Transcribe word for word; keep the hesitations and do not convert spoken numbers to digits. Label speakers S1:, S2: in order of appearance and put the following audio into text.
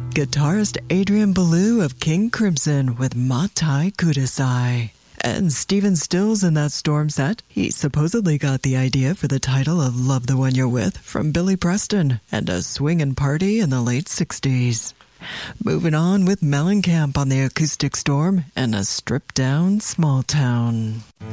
S1: Guitarist Adrian Belew of King Crimson with Matai Kudasai. And Stephen Stills in that Storm set. He supposedly got the idea for the title of Love the One You're With from Billy Preston and a swingin' party in the late sixties. Moving on with Mellencamp on the Acoustic Storm and a stripped down small town.